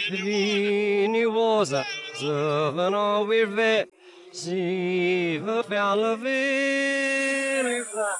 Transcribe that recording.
Vini rosa, zovano virve, si va per la vera.